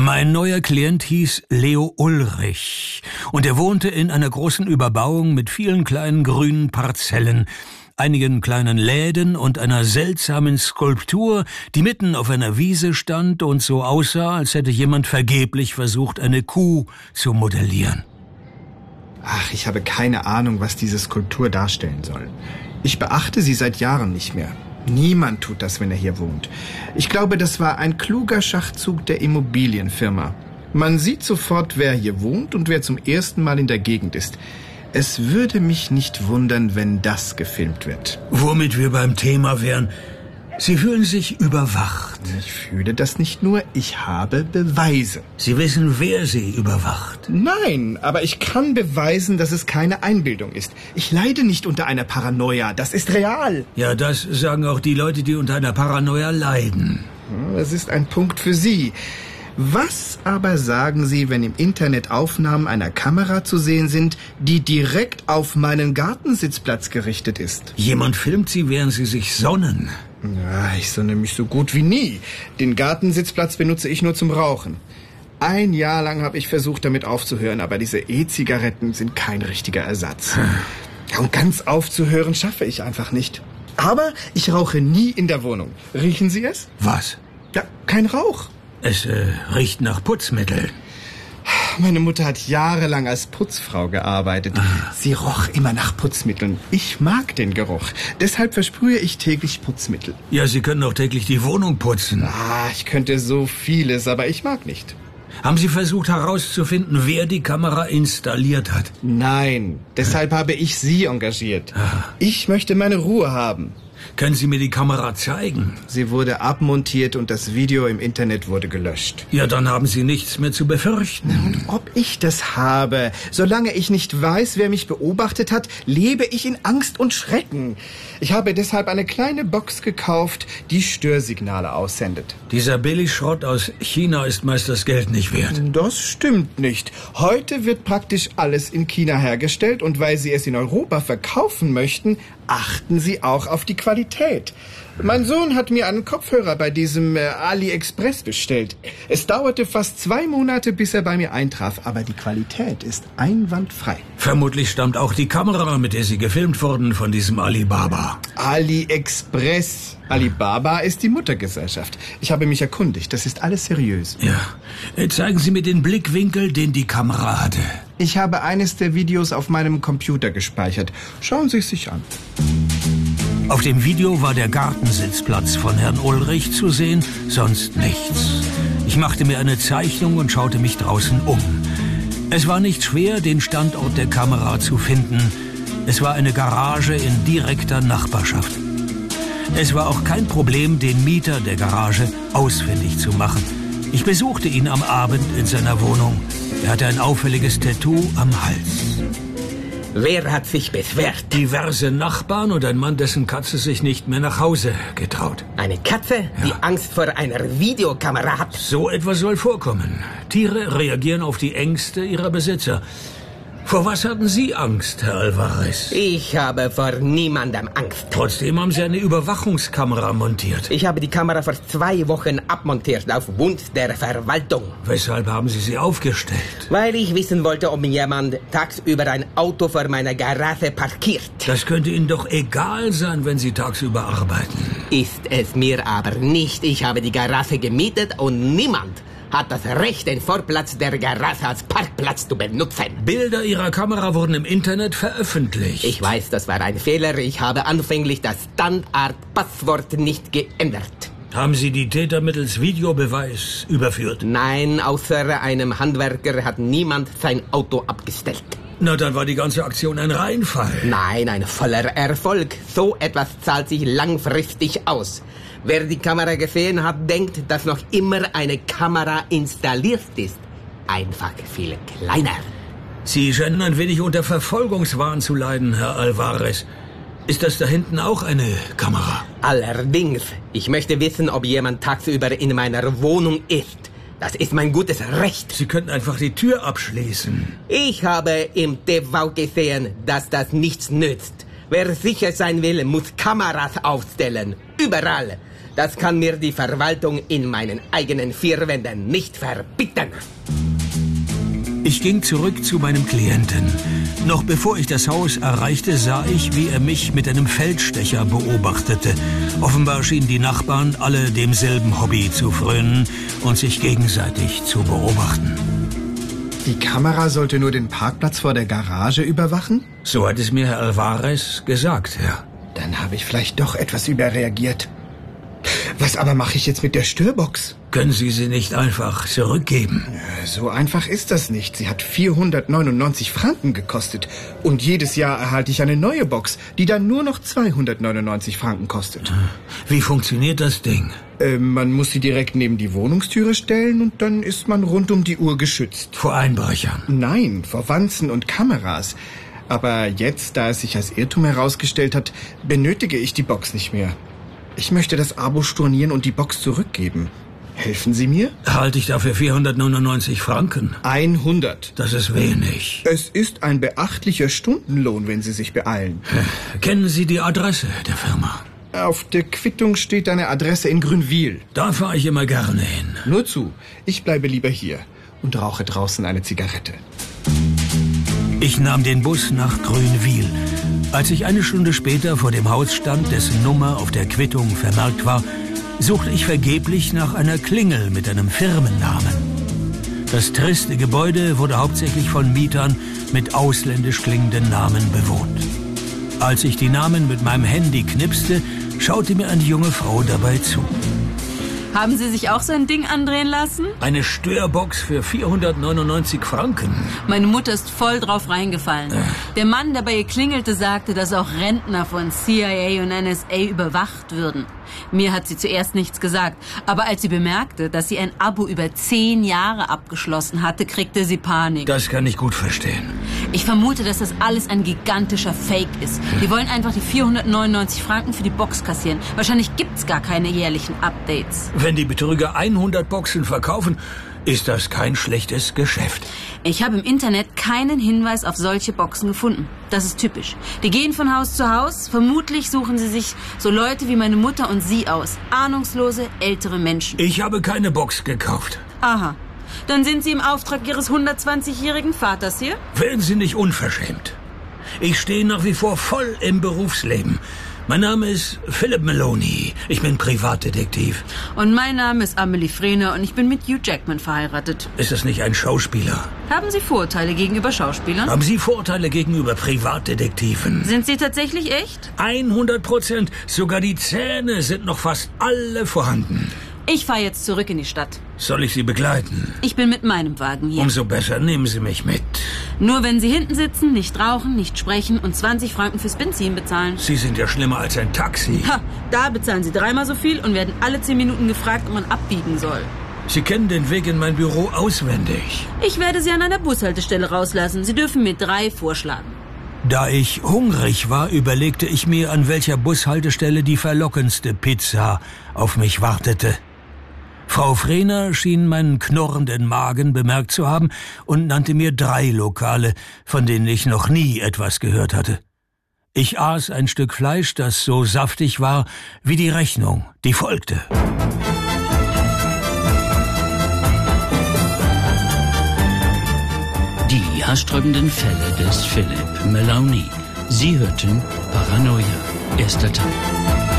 Mein neuer Klient hieß Leo Ulrich und er wohnte in einer großen Überbauung mit vielen kleinen grünen Parzellen, einigen kleinen Läden und einer seltsamen Skulptur, die mitten auf einer Wiese stand und so aussah, als hätte jemand vergeblich versucht, eine Kuh zu modellieren. Ach, ich habe keine Ahnung, was diese Skulptur darstellen soll. Ich beachte sie seit Jahren nicht mehr. Niemand tut das, wenn er hier wohnt. Ich glaube, das war ein kluger Schachzug der Immobilienfirma. Man sieht sofort, wer hier wohnt und wer zum ersten Mal in der Gegend ist. Es würde mich nicht wundern, wenn das gefilmt wird. Womit wir beim Thema wären. Sie fühlen sich überwacht. Ich fühle das nicht nur, ich habe Beweise. Sie wissen, wer Sie überwacht. Nein, aber ich kann beweisen, dass es keine Einbildung ist. Ich leide nicht unter einer Paranoia, das ist real. Ja, das sagen auch die Leute, die unter einer Paranoia leiden. Das ist ein Punkt für Sie. Was aber sagen Sie, wenn im Internet Aufnahmen einer Kamera zu sehen sind, die direkt auf meinen Gartensitzplatz gerichtet ist? Jemand filmt Sie, während Sie sich sonnen. Ja, ich sonne mich so gut wie nie. Den Gartensitzplatz benutze ich nur zum Rauchen. 1 Jahr lang habe ich versucht, damit aufzuhören, aber diese E-Zigaretten sind kein richtiger Ersatz. Und ganz aufzuhören schaffe ich einfach nicht. Aber ich rauche nie in der Wohnung. Riechen Sie es? Was? Ja, kein Rauch. Es riecht nach Putzmittel. Meine Mutter hat jahrelang als Putzfrau gearbeitet. Sie roch immer nach Putzmitteln. Ich mag den Geruch. Deshalb versprühe ich täglich Putzmittel. Ja, Sie können auch täglich die Wohnung putzen. Ich könnte so vieles, aber ich mag nicht. Haben Sie versucht herauszufinden, wer die Kamera installiert hat? Nein, deshalb habe ich Sie engagiert. Ich möchte meine Ruhe haben. Können Sie mir die Kamera zeigen? Sie wurde abmontiert und das Video im Internet wurde gelöscht. Ja, dann haben Sie nichts mehr zu befürchten. Und ob ich das habe? Solange ich nicht weiß, wer mich beobachtet hat, lebe ich in Angst und Schrecken. Ich habe deshalb eine kleine Box gekauft, die Störsignale aussendet. Dieser Billigschrott aus China ist meist das Geld nicht wert. Das stimmt nicht. Heute wird praktisch alles in China hergestellt und weil sie es in Europa verkaufen möchten, achten sie auch auf die Qualität. Mein Sohn hat mir einen Kopfhörer bei diesem AliExpress bestellt. Es dauerte fast 2 Monate, bis er bei mir eintraf, aber die Qualität ist einwandfrei. Vermutlich stammt auch die Kamera, mit der Sie gefilmt wurden, von diesem Alibaba. AliExpress. Alibaba ist die Muttergesellschaft. Ich habe mich erkundigt, das ist alles seriös. Ja, zeigen Sie mir den Blickwinkel, den die Kamera hatte. Ich habe eines der Videos auf meinem Computer gespeichert. Schauen Sie es sich an. Auf dem Video war der Gartensitzplatz von Herrn Ulrich zu sehen, sonst nichts. Ich machte mir eine Zeichnung und schaute mich draußen um. Es war nicht schwer, den Standort der Kamera zu finden. Es war eine Garage in direkter Nachbarschaft. Es war auch kein Problem, den Mieter der Garage ausfindig zu machen. Ich besuchte ihn am Abend in seiner Wohnung. Er hatte ein auffälliges Tattoo am Hals. Wer hat sich beschwert? Diverse Nachbarn und ein Mann, dessen Katze sich nicht mehr nach Hause getraut. Eine Katze, die Angst vor einer Videokamera hat? So etwas soll vorkommen. Tiere reagieren auf die Ängste ihrer Besitzer. Vor was hatten Sie Angst, Herr Alvarez? Ich habe vor niemandem Angst. Trotzdem haben Sie eine Überwachungskamera montiert. Ich habe die Kamera vor 2 Wochen abmontiert, auf Wunsch der Verwaltung. Weshalb haben Sie sie aufgestellt? Weil ich wissen wollte, ob jemand tagsüber ein Auto vor meiner Garage parkiert. Das könnte Ihnen doch egal sein, wenn Sie tagsüber arbeiten. Ist es mir aber nicht. Ich habe die Garage gemietet und niemand hat das Recht, den Vorplatz der Garage als Parkplatz zu benutzen. Bilder Ihrer Kamera wurden im Internet veröffentlicht. Ich weiß, das war ein Fehler. Ich habe anfänglich das Standardpasswort nicht geändert. Haben Sie die Täter mittels Videobeweis überführt? Nein, außer einem Handwerker hat niemand sein Auto abgestellt. Na, dann war die ganze Aktion ein Reinfall. Nein, ein voller Erfolg. So etwas zahlt sich langfristig aus. Wer die Kamera gesehen hat, denkt, dass noch immer eine Kamera installiert ist. Einfach viel kleiner. Sie scheinen ein wenig unter Verfolgungswahn zu leiden, Herr Alvarez. Ist das da hinten auch eine Kamera? Allerdings, ich möchte wissen, ob jemand tagsüber in meiner Wohnung ist. Das ist mein gutes Recht. Sie könnten einfach die Tür abschließen. Ich habe im TV gesehen, dass das nichts nützt. Wer sicher sein will, muss Kameras aufstellen. Überall. Das kann mir die Verwaltung in meinen eigenen vier Wänden nicht verbieten. Ich ging zurück zu meinem Klienten. Noch bevor ich das Haus erreichte, sah ich, wie er mich mit einem Feldstecher beobachtete. Offenbar schienen die Nachbarn alle demselben Hobby zu frönen und sich gegenseitig zu beobachten. Die Kamera sollte nur den Parkplatz vor der Garage überwachen? So hat es mir Herr Alvarez gesagt, Herr. Dann habe ich vielleicht doch etwas überreagiert. Was aber mache ich jetzt mit der Störbox? Können Sie sie nicht einfach zurückgeben? So einfach ist das nicht. Sie hat 499 Franken gekostet. Und jedes Jahr erhalte ich eine neue Box, die dann nur noch 299 Franken kostet. Wie funktioniert das Ding? Man muss sie direkt neben die Wohnungstüre stellen und dann ist man rund um die Uhr geschützt. Vor Einbrechern? Nein, vor Wanzen und Kameras. Aber jetzt, da es sich als Irrtum herausgestellt hat, benötige ich die Box nicht mehr. Ich möchte das Abo stornieren und die Box zurückgeben. Helfen Sie mir? Erhalte ich dafür 499 Franken? 100. Das ist wenig. Es ist ein beachtlicher Stundenlohn, wenn Sie sich beeilen. Kennen Sie die Adresse der Firma? Auf der Quittung steht eine Adresse in Grünwil. Da fahre ich immer gerne hin. Nur zu, ich bleibe lieber hier und rauche draußen eine Zigarette. Ich nahm den Bus nach Grünwil. Als ich eine Stunde später vor dem Haus stand, dessen Nummer auf der Quittung vermerkt war, suchte ich vergeblich nach einer Klingel mit einem Firmennamen. Das triste Gebäude wurde hauptsächlich von Mietern mit ausländisch klingenden Namen bewohnt. Als ich die Namen mit meinem Handy knipste, schaute mir eine junge Frau dabei zu. Haben Sie sich auch so ein Ding andrehen lassen? Eine Störbox für 499 Franken. Meine Mutter ist voll drauf reingefallen. Der Mann, der bei ihr klingelte, sagte, dass auch Rentner von CIA und NSA überwacht würden. Mir hat sie zuerst nichts gesagt, aber als sie bemerkte, dass sie ein Abo über 10 Jahre abgeschlossen hatte, kriegte sie Panik. Das kann ich gut verstehen. Ich vermute, dass das alles ein gigantischer Fake ist. Die wollen einfach die 499 Franken für die Box kassieren. Wahrscheinlich gibt's gar keine jährlichen Updates. Wenn die Betrüger 100 Boxen verkaufen, ist das kein schlechtes Geschäft. Ich habe im Internet keinen Hinweis auf solche Boxen gefunden. Das ist typisch. Die gehen von Haus zu Haus. Vermutlich suchen sie sich so Leute wie meine Mutter und Sie aus. Ahnungslose, ältere Menschen. Ich habe keine Box gekauft. Aha. Dann sind Sie im Auftrag Ihres 120-jährigen Vaters hier? Werden Sie nicht unverschämt. Ich stehe nach wie vor voll im Berufsleben. Mein Name ist Philip Maloney. Ich bin Privatdetektiv. Und mein Name ist Amelie Frehner und ich bin mit Hugh Jackman verheiratet. Ist das nicht ein Schauspieler? Haben Sie Vorurteile gegenüber Schauspielern? Haben Sie Vorurteile gegenüber Privatdetektiven? Sind Sie tatsächlich echt? 100%. Sogar die Zähne sind noch fast alle vorhanden. Ich fahre jetzt zurück in die Stadt. Soll ich Sie begleiten? Ich bin mit meinem Wagen hier. Umso besser, nehmen Sie mich mit. Nur wenn Sie hinten sitzen, nicht rauchen, nicht sprechen und 20 Franken fürs Benzin bezahlen. Sie sind ja schlimmer als ein Taxi. Ha, da bezahlen Sie 3-mal so viel und werden alle 10 Minuten gefragt, ob man abbiegen soll. Sie kennen den Weg in mein Büro auswendig. Ich werde Sie an einer Bushaltestelle rauslassen. Sie dürfen mir 3 vorschlagen. Da ich hungrig war, überlegte ich mir, an welcher Bushaltestelle die verlockendste Pizza auf mich wartete. Frau Frehner schien meinen knurrenden Magen bemerkt zu haben und nannte mir 3 Lokale, von denen ich noch nie etwas gehört hatte. Ich aß ein Stück Fleisch, das so saftig war wie die Rechnung, die folgte. Die haarsträubenden Fälle des Philip Maloney. Sie hörten Paranoia, erster Teil.